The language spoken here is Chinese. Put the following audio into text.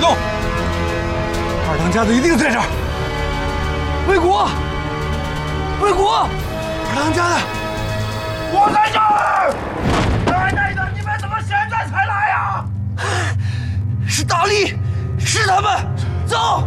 动。二当家的一定在这儿。魏国，魏国，二当家的， 我在这儿。奶奶的，你们怎么现在才来呀？ 是大力，是他们，走。